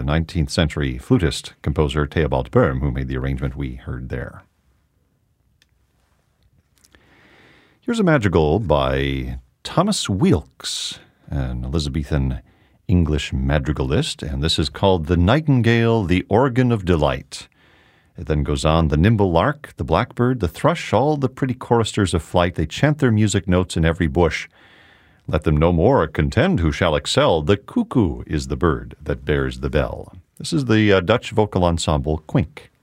19th century flutist, composer Theobald Böhm, who made the arrangement we heard there. Here's a madrigal by Thomas Weelkes, an Elizabethan English madrigalist, and this is called The Nightingale, the Organ of Delight. It then goes on, the nimble lark, the blackbird, the thrush, all the pretty choristers of flight, they chant their music notes in every bush. Let them no more contend who shall excel. The cuckoo is the bird that bears the bell. This is the Dutch vocal ensemble Quink.